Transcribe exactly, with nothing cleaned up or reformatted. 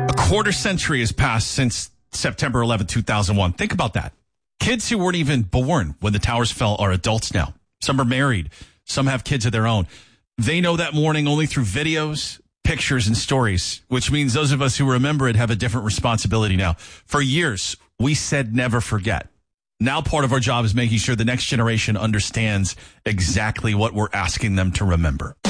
A quarter century has passed since September eleventh, two thousand one. Think about that. Kids who weren't even born when the towers fell are adults now. Some are married. Some have kids of their own. They know that morning only through videos, pictures, and stories, which means those of us who remember it have a different responsibility now. For years, we said never forget. Now part of our job is making sure the next generation understands exactly what we're asking them to remember.